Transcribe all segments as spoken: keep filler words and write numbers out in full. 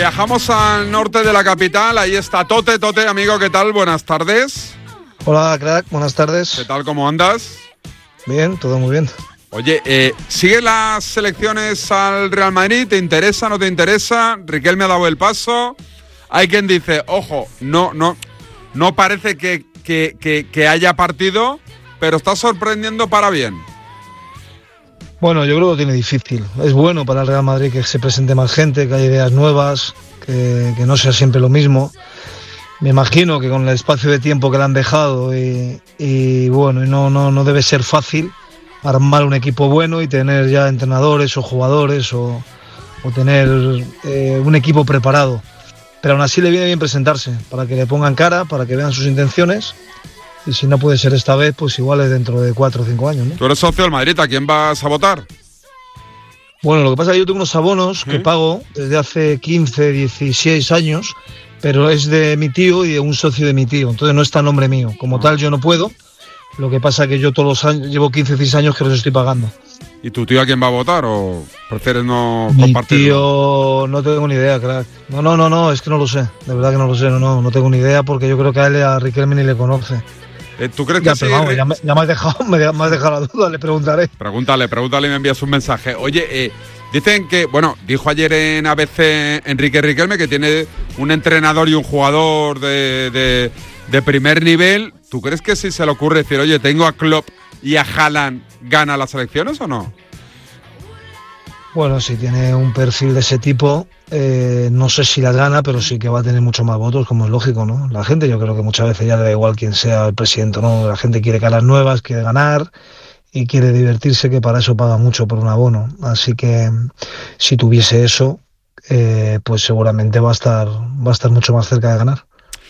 Viajamos al norte de la capital, ahí está Tote. Tote, amigo, ¿qué tal? Buenas tardes. Hola, crack, buenas tardes. ¿Qué tal, cómo andas? Bien, todo muy bien. Oye, eh, ¿sigue las selecciones al Real Madrid? ¿Te interesa, no te interesa? Riquelme ha dado el paso. Hay quien dice, ojo, no, no, no parece que, que, que, que haya partido, pero está sorprendiendo para bien. Bueno, yo creo que lo tiene difícil. Es bueno para el Real Madrid que se presente más gente, que haya ideas nuevas, que, que no sea siempre lo mismo. Me imagino que con el espacio de tiempo que le han dejado y, y bueno, no, no, no debe ser fácil armar un equipo bueno y tener ya entrenadores o jugadores o, o tener eh, un equipo preparado. Pero aún así le viene bien presentarse, para que le pongan cara, para que vean sus intenciones. Y si no puede ser esta vez, pues igual es dentro de cuatro o cinco años, ¿no? Tú eres socio del Madrid, ¿a quién vas a votar? Bueno, lo que pasa es que yo tengo unos abonos ¿Eh? que pago desde hace quince, dieciséis años, pero es de mi tío y de un socio de mi tío, entonces no está a nombre mío. Como tal yo no puedo, lo que pasa es que yo todos los años, llevo quince, dieciséis años que los estoy pagando. ¿Y tu tío a quién va a votar o prefieres no mi compartirlo? Mi tío no tengo ni idea, crack. No, no, no, no, es que no lo sé, de verdad que no lo sé, no, no, no tengo ni idea porque yo creo que a él, a Riquelme ni le conoce. ¿Tú crees ya, que pero sí? Vamos, ya, me, ya me has dejado, me, me has dejado la duda, le preguntaré. Pregúntale, pregúntale y me envías un mensaje. Oye, eh, dicen que, bueno, dijo ayer en A B C Enrique Riquelme que tiene un entrenador y un jugador de, de, de primer nivel. ¿Tú crees que si se le ocurre decir, oye, tengo a Klopp y a Haaland, gana las elecciones o no? Bueno, si tiene un perfil de ese tipo, eh, no sé si las gana, pero sí que va a tener mucho más votos, como es lógico, ¿no? La gente, yo creo que muchas veces ya le da igual quién sea el presidente, ¿no? La gente quiere caras nuevas, quiere ganar y quiere divertirse, que para eso paga mucho por un abono. Así que si tuviese eso, eh, pues seguramente va a estar, va a estar mucho más cerca de ganar.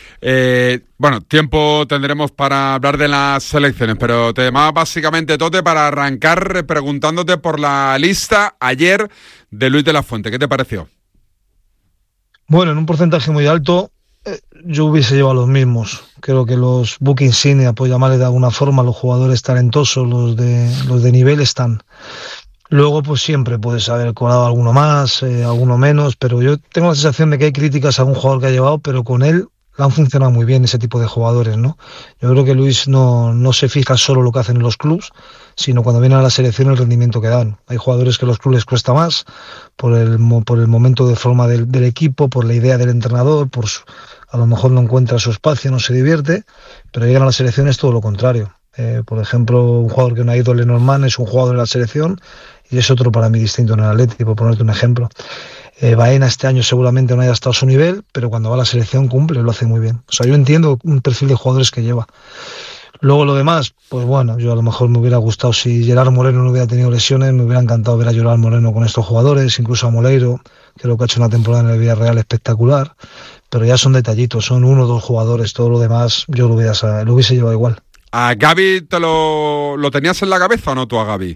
Eh, bueno, tiempo tendremos para hablar de las selecciones, pero te llamaba básicamente, Tote, para arrancar preguntándote por la lista ayer de Luis de la Fuente. ¿Qué te pareció? Bueno, en un porcentaje muy alto eh, yo hubiese llevado los mismos. Creo que los book insignia, por llamarle de alguna forma, los jugadores talentosos, los de, los de nivel están. Luego, pues siempre puedes haber colado alguno más, eh, alguno menos, pero yo tengo la sensación de que hay críticas a algún jugador que ha llevado, pero con él han funcionado muy bien ese tipo de jugadores, ¿no? Yo creo que Luis no, no se fija solo lo que hacen en los clubs, sino cuando vienen a la selección el rendimiento que dan. Hay jugadores que a los clubes les cuesta más por el, por el momento de forma del, del equipo, por la idea del entrenador, por su, a lo mejor no encuentra su espacio, no se divierte, pero llegan a la selección es todo lo contrario. Eh, por ejemplo, un jugador que no ha ido, Lenormand, es un jugador de la selección y es otro para mí distinto en el Atleti, por ponerte un ejemplo. Eh, Baena este año seguramente no haya estado a su nivel, pero cuando va a la selección cumple, lo hace muy bien. O sea, yo entiendo un perfil de jugadores que lleva. Luego lo demás, pues bueno, yo a lo mejor me hubiera gustado si Gerard Moreno no hubiera tenido lesiones, me hubiera encantado ver a Gerard Moreno con estos jugadores, incluso a Moleiro, creo que ha hecho una temporada en el Villarreal espectacular, pero ya son detallitos, son uno o dos jugadores, todo lo demás yo lo hubiera, lo hubiese llevado igual. ¿A Gavi te lo, lo tenías en la cabeza o no tú a Gavi?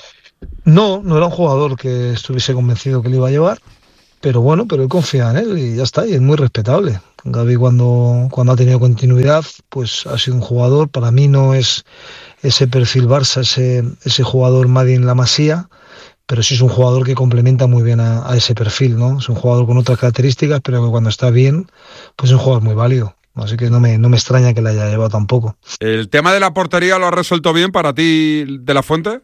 No, no era un jugador que estuviese convencido que le iba a llevar, pero bueno, pero él confía en él y ya está, y es muy respetable. Gavi cuando, cuando ha tenido continuidad, pues ha sido un jugador, para mí no es ese perfil Barça, ese, ese jugador Made in la Masía, pero sí es un jugador que complementa muy bien a, a ese perfil, ¿no? Es un jugador con otras características, pero que cuando está bien, pues es un jugador muy válido. Así que no me, no me extraña que la haya llevado tampoco. ¿El tema de la portería lo has resuelto bien para ti, de la Fuente?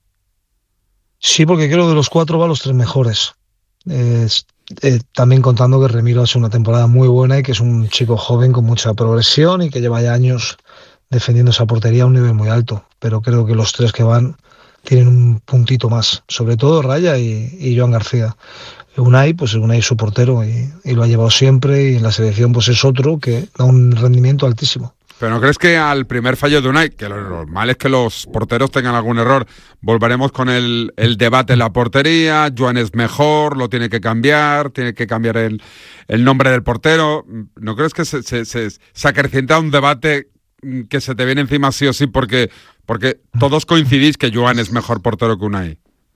Sí, porque creo que de los cuatro va a los tres mejores. Eh, eh, también contando que Remiro hace una temporada muy buena y que es un chico joven con mucha progresión y que lleva ya años defendiendo esa portería a un nivel muy alto. Pero creo que los tres que van tienen un puntito más, sobre todo Raya y, y Joan García. Unai, pues Unai es su portero y, y lo ha llevado siempre, y en la selección pues es otro que da un rendimiento altísimo. ¿Pero no crees que al primer fallo de Unai, que lo normal es que los porteros tengan algún error, volveremos con el, el debate en la portería? Joan es mejor, lo tiene que cambiar, tiene que cambiar el, el nombre del portero. ¿No crees que se, se, se, se acrecienta un debate que se te viene encima sí o sí porque, porque todos coincidís que Joan es mejor portero que Unai?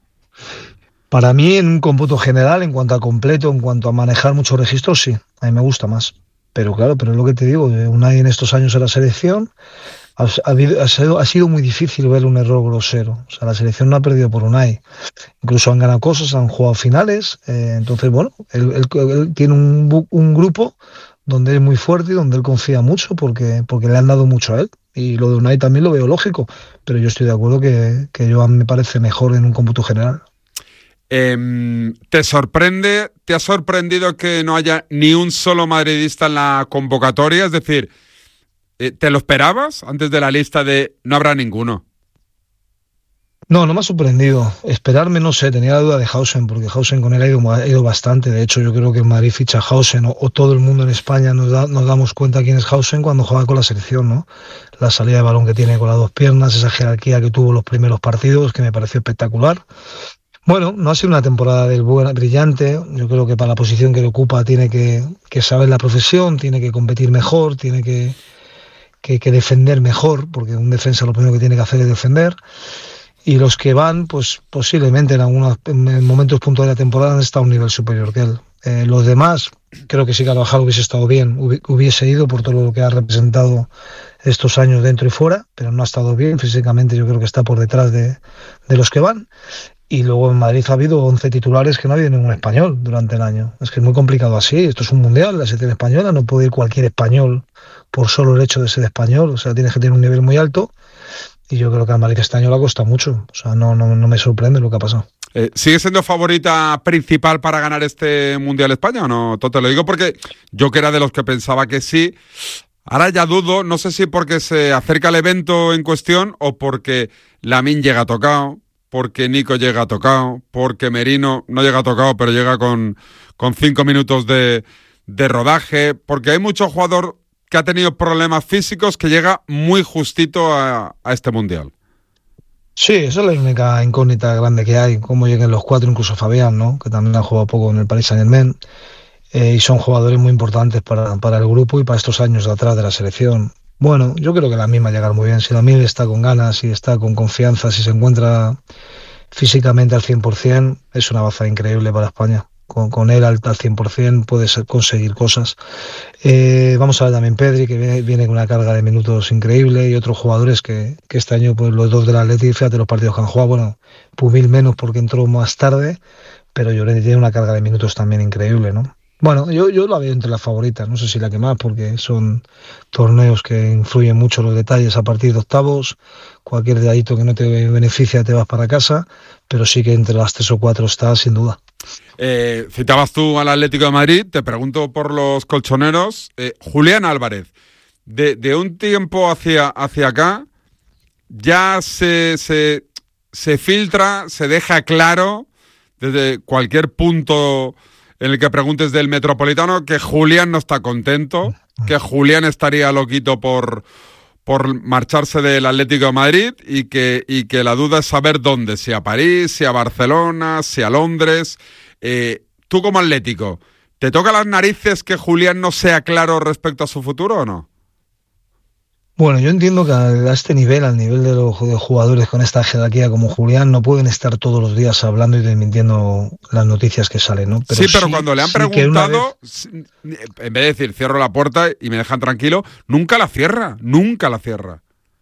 Para mí, en un cómputo general, en cuanto a completo, en cuanto a manejar muchos registros, sí, a mí me gusta más. Pero claro, pero es lo que te digo, Unai en estos años en la selección, Ha, ha, habido, ha, sido, ha sido muy difícil ver un error grosero. O sea, la selección no ha perdido por Unai. Incluso han ganado cosas, han jugado finales. Eh, entonces, bueno, él, él, él tiene un, un grupo donde es muy fuerte y donde él confía mucho porque, porque le han dado mucho a él. Y lo de Unai también lo veo lógico, pero yo estoy de acuerdo que, que Joan me parece mejor en un cómputo general. Eh, ¿Te sorprende, te ha sorprendido que no haya ni un solo madridista en la convocatoria? Es decir, ¿te lo esperabas antes de la lista de no habrá ninguno? No, no me ha sorprendido. Esperarme, no sé, tenía la duda de Hausen, porque Hausen con él ha ido, ha ido bastante. De hecho, yo creo que en Madrid ficha Hausen, o, o todo el mundo en España nos, da, nos damos cuenta quién es Hausen cuando juega con la selección, ¿no? La salida de balón que tiene con las dos piernas, esa jerarquía que tuvo los primeros partidos, que me pareció espectacular. Bueno, no ha sido una temporada del buena, brillante. Yo creo que para la posición que le ocupa tiene que, que saber la profesión, tiene que competir mejor, tiene que, que, que defender mejor, porque un defensa lo primero que tiene que hacer es defender. Y los que van, pues posiblemente en algunos en momentos puntuales de la temporada han estado a un nivel superior que él. Eh, los demás, creo que sí Carvajal hubiese estado bien, hubiese ido por todo lo que ha representado estos años dentro y fuera, pero no ha estado bien. Físicamente yo creo que está por detrás de, de los que van. Y luego en Madrid ha habido once titulares que no ha habido ningún español durante el año. Es que es muy complicado así. Esto es un mundial, la selección española, no puede ir cualquier español por solo el hecho de ser español. O sea, tienes que tener un nivel muy alto. Y yo creo que al Madrid este año le ha costado mucho. O sea, no, no, no me sorprende lo que ha pasado. Eh, ¿Sigue siendo favorita principal para ganar este Mundial España o no? Te lo digo porque yo que era de los que pensaba que sí. Ahora ya dudo, no sé si porque se acerca el evento en cuestión o porque Lamine llega tocado, porque Nico llega tocado, porque Merino no llega tocado pero llega con, con cinco minutos de, de rodaje, porque hay mucho jugador que ha tenido problemas físicos que llega muy justito a, a este Mundial. Sí, esa es la única incógnita grande que hay, cómo lleguen los cuatro, incluso Fabián, ¿no? Que también ha jugado poco en el Paris Saint-Germain, eh, y son jugadores muy importantes para, para el grupo y para estos años de atrás de la selección. Bueno, yo creo que la misma llegar muy bien. Si la misma está con ganas, si está con confianza, si se encuentra físicamente al cien por ciento, es una baza increíble para España. Con, con él al, al cien por ciento puedes conseguir cosas. Eh, vamos a ver también Pedri, que viene, viene con una carga de minutos increíble, y otros jugadores que, que este año, pues los dos del Atleti, fíjate los partidos que han jugado. Bueno, Pumil menos porque entró más tarde, pero Llorente tiene una carga de minutos también increíble, ¿no? Bueno, yo, yo la veo entre las favoritas, no sé si la que más, porque son torneos que influyen mucho los detalles a partir de octavos. Cualquier detallito que no te beneficia te vas para casa, pero sí que entre las tres o cuatro está sin duda. Eh, citabas tú al Atlético de Madrid, te pregunto por los colchoneros. Eh, Julián Álvarez, de, de un tiempo hacia, hacia acá, ya se, se, se filtra, se deja claro desde cualquier punto en el que preguntes del Metropolitano que Julián no está contento, que Julián estaría loquito por, por marcharse del Atlético de Madrid y que, y que la duda es saber dónde, si a París, si a Barcelona, si a Londres. Eh, tú como Atlético, ¿te toca las narices que Julián no sea claro respecto a su futuro o no? Bueno, yo entiendo que a este nivel, al nivel de los jugadores con esta jerarquía como Julián, no pueden estar todos los días hablando y desmintiendo las noticias que salen, ¿no? Pero sí, pero sí, cuando le han sí preguntado, vez... en vez de decir cierro la puerta y me dejan tranquilo, nunca la cierra, nunca la cierra.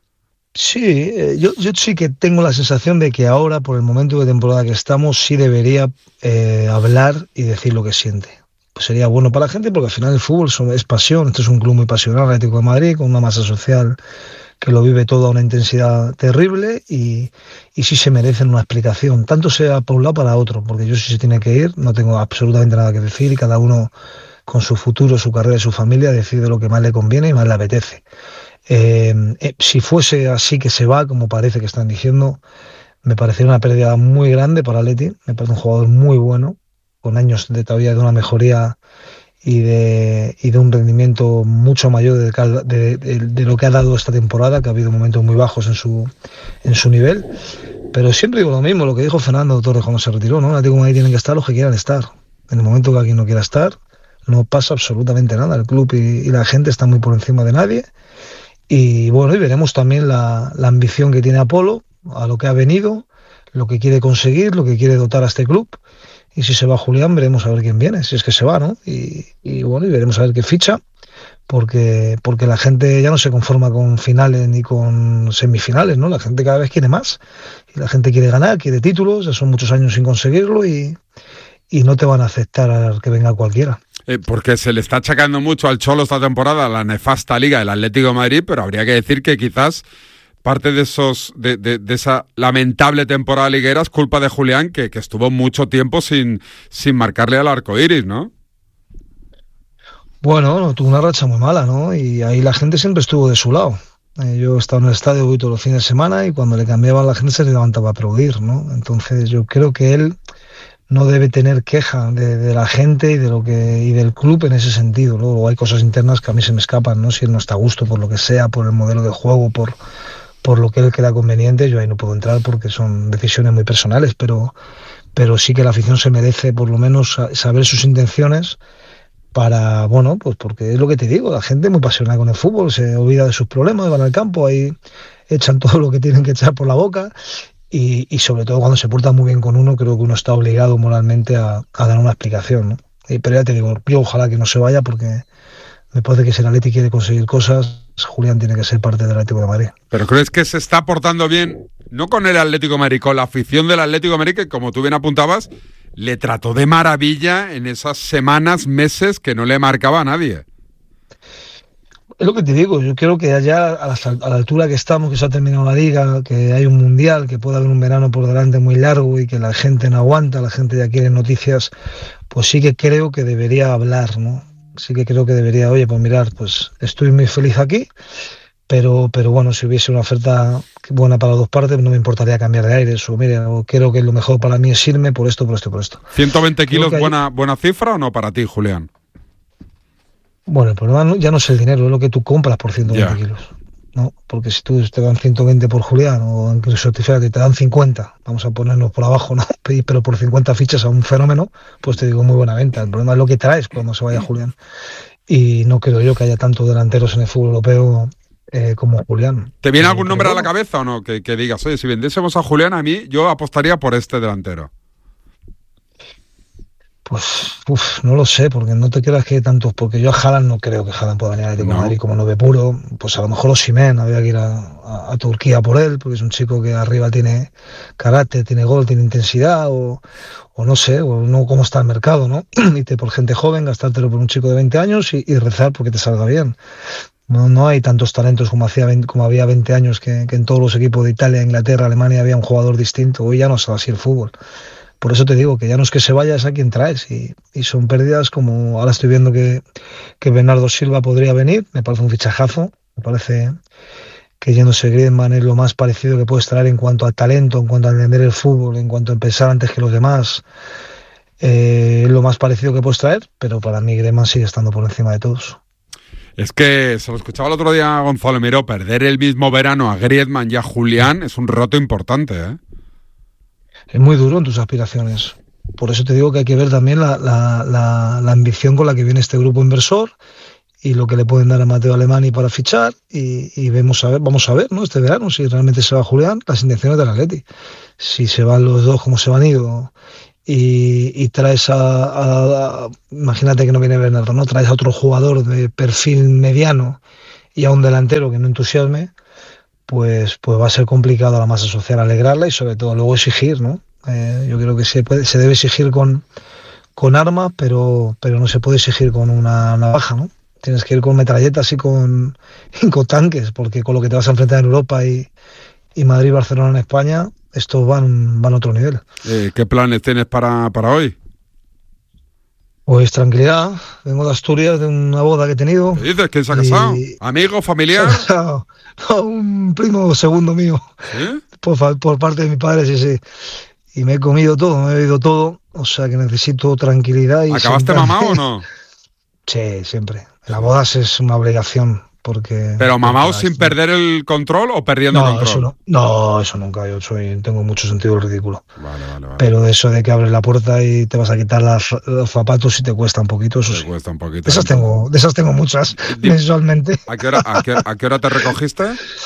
Sí, yo, yo sí que tengo la sensación de que ahora, por el momento de temporada que estamos, sí debería eh, hablar y decir lo que siente. Pues sería bueno para la gente, porque al final el fútbol es pasión. Esto es un club muy pasional, Atlético de Madrid, con una masa social que lo vive todo a una intensidad terrible, y, y sí se merecen una explicación, tanto sea por un lado para otro, porque yo sí se tiene que ir, no tengo absolutamente nada que decir, y cada uno con su futuro, su carrera y su familia decide lo que más le conviene y más le apetece. Eh, eh, si fuese así que se va, como parece que están diciendo, me parecería una pérdida muy grande para Leti. Me parece un jugador muy bueno, con años de todavía de una mejoría y de, y de un rendimiento mucho mayor de, de, de, de lo que ha dado esta temporada, que ha habido momentos muy bajos en su, en su nivel. Pero siempre digo lo mismo, lo que dijo Fernando Torres cuando se retiró, ¿no? Atlético de Madrid tienen que estar los que quieran estar. En el momento que alguien no quiera estar, no pasa absolutamente nada. El club y, y la gente están muy por encima de nadie. Y bueno, y veremos también la, la ambición que tiene Apolo, a lo que ha venido, lo que quiere conseguir, lo que quiere dotar a este club. y si se va Julián veremos a ver quién viene, si es que se va, ¿no? Y, y bueno, y veremos a ver qué ficha, porque, porque la gente ya no se conforma con finales ni con semifinales, ¿no? La gente cada vez quiere más, y la gente quiere ganar, quiere títulos, ya son muchos años sin conseguirlo, y, y no te van a aceptar que venga cualquiera. Eh, porque se le está achacando mucho al Cholo esta temporada la nefasta liga del Atlético de Madrid, pero habría que decir que quizás parte de esos de, de, de esa lamentable temporada liguera es culpa de Julián, que, que estuvo mucho tiempo sin, sin marcarle al arco iris, ¿no? Bueno, no, tuvo una racha muy mala, ¿no? Y ahí la gente siempre estuvo de su lado. Eh, yo he estado en el estadio, voy todos los fines de semana, y cuando le cambiaban la gente se le levantaba a aplaudir, ¿no? Entonces yo creo que él no debe tener queja de, de la gente y de lo que y del club en ese sentido. Luego hay cosas internas que a mí se me escapan, ¿no? Si él no está a gusto por lo que sea, por el modelo de juego, por, por lo que él crea conveniente, yo ahí no puedo entrar porque son decisiones muy personales, pero, pero sí que la afición se merece por lo menos saber sus intenciones para, bueno, pues porque es lo que te digo, la gente es muy apasionada con el fútbol, se olvida de sus problemas, van al campo, ahí echan todo lo que tienen que echar por la boca. Y, y sobre todo cuando se porta muy bien con uno, creo que uno está obligado moralmente a, a dar una explicación, ¿no? Y, pero ya te digo, yo ojalá que no se vaya, porque me parece que si el Atleti quiere conseguir cosas, Julián tiene que ser parte del Atlético de Madrid. ¿Pero crees que se está portando bien, no con el Atlético de Madrid, con la afición del Atlético de Madrid, que como tú bien apuntabas, le trató de maravilla en esas semanas, meses que no le marcaba a nadie? Es lo que te digo, yo creo que allá a la, a la altura que estamos, que se ha terminado la liga, que hay un mundial, que puede haber un verano por delante muy largo y que la gente no aguanta, la gente ya quiere noticias, pues sí que creo que debería hablar, ¿no? Sí que creo que debería, oye, pues mirar, pues estoy muy feliz aquí, pero, pero bueno, si hubiese una oferta buena para las dos partes, no me importaría cambiar de aires, o mire, o creo que lo mejor para mí es irme por esto, por esto, por esto. ¿ciento veinte kilos hay... buena, buena cifra o no para ti, Julián? Bueno, el problema ya no es el dinero, es lo que tú compras por ciento veinte yeah. kilos, ¿no? Porque si tú te dan ciento veinte por Julián, o incluso te te dan cincuenta, vamos a ponernos por abajo, ¿no? Pero por cincuenta fichas a un fenómeno, pues te digo muy buena venta. El problema es lo que traes cuando se vaya Julián. Y no creo yo que haya tantos delanteros en el fútbol europeo eh, como Julián. ¿Te viene eh, algún nombre bueno, a la cabeza o no? Que, que digas, oye, si vendiésemos a Julián, a mí, yo apostaría por este delantero. Pues, uf, no lo sé, porque no te creas que hay tantos, porque yo a Haaland no creo que Haaland pueda venir a Atlético de Madrid como nueve puro, pues a lo mejor Osimhen, había que ir a, a, a Turquía por él, porque es un chico que arriba tiene carácter, tiene gol, tiene intensidad, o, o no sé, o no cómo está el mercado, ¿no? Irte por gente joven, gastártelo por un chico de veinte años y, y rezar porque te salga bien. No, no hay tantos talentos como, hacía veinte, como había veinte años, que, que en todos los equipos de Italia, Inglaterra, Alemania había un jugador distinto. Hoy ya no es así el fútbol. Por eso te digo que ya no es que se vaya, es a quien traes. Y, y son pérdidas como ahora estoy viendo que, que Bernardo Silva podría venir. Me parece un fichajazo. Me parece que yéndose Griezmann es lo más parecido que puedes traer en cuanto a talento, en cuanto a entender el fútbol, en cuanto a empezar antes que los demás. Eh, es lo más parecido que puedes traer, pero para mí Griezmann sigue estando por encima de todos. Es que se lo escuchaba el otro día a Gonzalo Miró, perder el mismo verano a Griezmann y a Julián es un roto importante, ¿eh? Es muy duro en tus aspiraciones. Por eso te digo que hay que ver también la, la, la, la ambición con la que viene este grupo inversor y lo que le pueden dar a Mateo Alemany para fichar, y, y vemos a ver, vamos a ver, ¿no? Este verano, si realmente se va Julián, las intenciones del Atleti. Si se van los dos como se van ido y, y traes a, a, a, imagínate que no viene Bernardo, ¿no? Traes a otro jugador de perfil mediano y a un delantero que no entusiasme, pues, pues va a ser complicado a la masa social alegrarla y sobre todo luego exigir, ¿no? Eh, yo creo que se puede, se debe exigir con, con armas, pero, pero no se puede exigir con una navaja, ¿no? Tienes que ir con metralletas y con, y con tanques, porque con lo que te vas a enfrentar en Europa y, y Madrid y Barcelona en España, estos van, van a otro nivel. Eh, ¿Qué planes tienes para, para hoy? Pues tranquilidad, vengo de Asturias, de una boda que he tenido. ¿Qué dices? ¿Quién se ha casado? Y... ¿Amigo, familiar? No, un primo segundo mío. ¿Sí? Por, por parte de mi padre, sí, sí. Y me he comido todo, me he bebido todo, o sea que necesito tranquilidad. Y ¿acabaste sentarme. mamado o no? Sí, siempre. En las bodas es una obligación. Porque, ¿pero mamado porque, sin perder el control o perdiendo no, el control? Eso no, no, eso nunca. Yo soy, tengo mucho sentido del ridículo. Vale, vale, vale. Pero eso de que abres la puerta y te vas a quitar las, los zapatos y te cuesta un poquito, eso te sí. cuesta un poquito. De esas tengo, de esas tengo muchas mensualmente. ¿A qué hora, a qué, a qué hora te recogiste?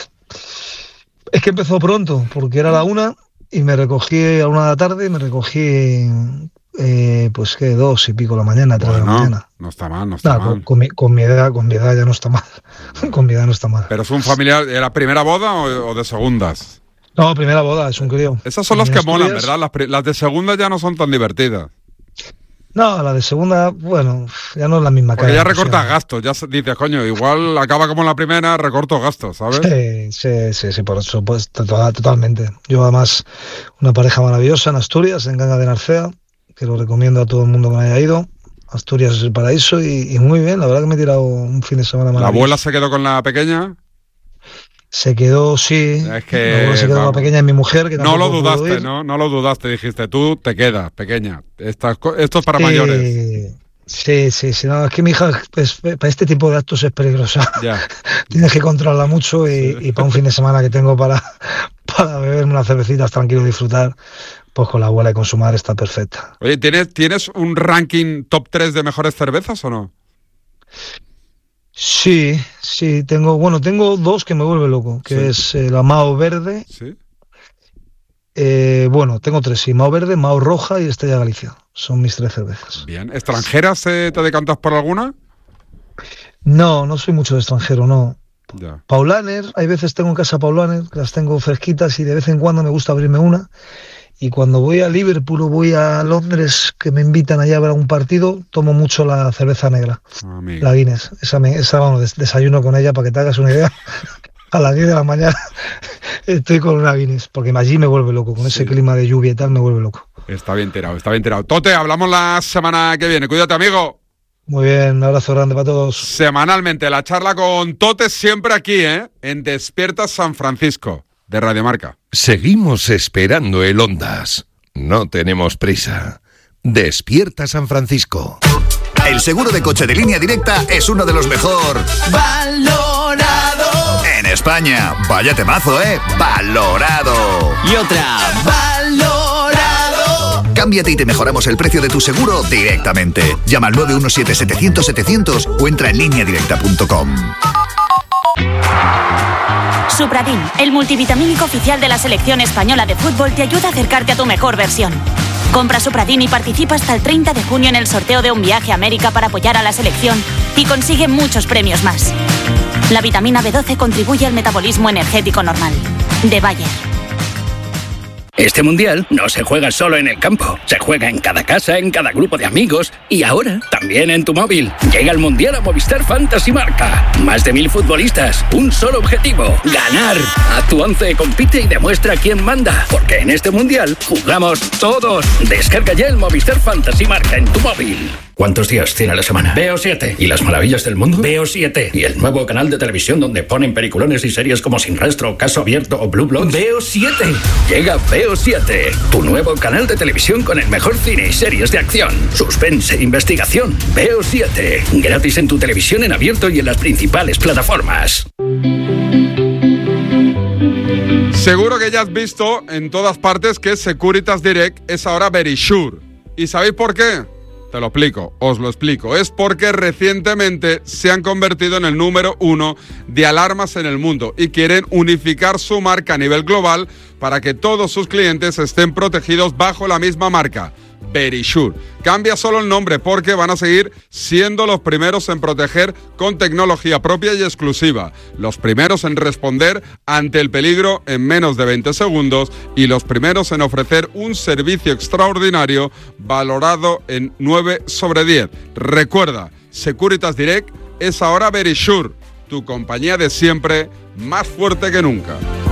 Es que empezó pronto, porque era la una y me recogí a la una de la tarde y me recogí Eh, pues que dos y pico la mañana, tres bueno, de la mañana. No está mal, no está nah, mal. Con, con, mi, con mi edad, con mi edad ya no está mal. Con mi edad no está mal. ¿Pero es un familiar, era primera boda o, o de segundas? No, primera boda, es un crío. Esas son las que molan, ¿verdad? Las, las de segunda ya no son tan divertidas. No, la de segunda, bueno, ya no es la misma. Porque ya recortas gastos, ya dices, coño, igual acaba como en la primera, recorto gastos, ¿sabes? Sí, sí, sí, sí, por eso, pues totalmente. Yo además, una pareja maravillosa en Asturias, en Ganga de Narcea, que lo recomiendo a todo el mundo que me haya ido. Asturias es el paraíso y, y muy bien, la verdad que me he tirado un fin de semana maravilloso. ¿La abuela se quedó con la pequeña? Se quedó, sí. Es que, la abuela se quedó con la pequeña y mi mujer. Que no lo dudaste, ¿no? No lo dudaste, dijiste, tú te quedas, pequeña. Estas, esto es para sí, mayores. Sí, sí, sí. No, es que mi hija, pues, para este tipo de actos es peligrosa. Ya. Tienes que controlarla mucho y, sí. y para un fin de semana que tengo para, para beberme unas cervecitas tranquilo y disfrutar, pues con la abuela y con su madre está perfecta. Oye, ¿tienes, ¿tienes un ranking top tres de mejores cervezas o no? Sí, sí, tengo, bueno, tengo dos que me vuelve loco, que sí. es el Mao Verde. Sí. Eh, bueno, tengo tres, sí, Mao Verde, Mao Roja y Estrella Galicia. Son mis tres cervezas. Bien. ¿Extranjeras eh, te decantas por alguna? No, no soy mucho de extranjero, no. Ya. Paulaner, hay veces tengo en casa Paulaner, que las tengo fresquitas y de vez en cuando me gusta abrirme una. Y cuando voy a Liverpool o voy a Londres, que me invitan allá a ver un partido, tomo mucho la cerveza negra, Amigo. La Guinness. Esa, me, esa bueno, des, desayuno con ella para que te hagas una idea. A las diez de la mañana estoy con una Guinness, porque allí me vuelve loco, con sí. ese clima de lluvia y tal, me vuelve loco. Está bien tirado, está bien tirado. Tote, hablamos la semana que viene. Cuídate, amigo. Muy bien, un abrazo grande para todos. Semanalmente, la charla con Tote siempre aquí, ¿eh? En Despierta San Francisco, de Radio Marca. Seguimos esperando el Ondas. No tenemos prisa. Despierta San Francisco. El seguro de coche de Línea Directa es uno de los mejor valorado en España. Vaya temazo, ¿eh? Valorado. Y otra, valorado. Cámbiate y te mejoramos el precio de tu seguro directamente. Llama al nueve uno siete, setecientos, setecientos o entra en línea directa punto com. Supradin, el multivitamínico oficial de la selección española de fútbol, te ayuda a acercarte a tu mejor versión. Compra Supradin y participa hasta el treinta de junio en el sorteo de un viaje a América para apoyar a la selección y consigue muchos premios más. La vitamina B doce contribuye al metabolismo energético normal. De Bayer. Este mundial no se juega solo en el campo, se juega en cada casa, en cada grupo de amigos y ahora también en tu móvil. Llega el mundial a Movistar Fantasy Marca. Más de mil futbolistas, un solo objetivo: ganar. Haz tu once, compite y demuestra quién manda, porque en este mundial jugamos todos. Descarga ya el Movistar Fantasy Marca en tu móvil. ¿Cuántos días tiene la semana? Veo siete. ¿Y las maravillas del mundo? Veo siete. ¿Y el nuevo canal de televisión donde ponen peliculones y series como Sin Rastro, Caso Abierto o Blue Bloods? Veo siete. Llega Veo siete, tu nuevo canal de televisión con el mejor cine y series de acción, suspense e investigación. Veo siete. Gratis en tu televisión en abierto y en las principales plataformas. Seguro que ya has visto en todas partes que Securitas Direct es ahora Verisure. ¿Y sabéis por qué? Te lo explico, os lo explico. Es porque recientemente se han convertido en el número uno de alarmas en el mundo y quieren unificar su marca a nivel global para que todos sus clientes estén protegidos bajo la misma marca, Verisure. Cambia solo el nombre porque van a seguir siendo los primeros en proteger con tecnología propia y exclusiva, los primeros en responder ante el peligro en menos de veinte segundos y los primeros en ofrecer un servicio extraordinario valorado en nueve sobre diez. Recuerda, Securitas Direct es ahora Verisure, tu compañía de siempre, más fuerte que nunca.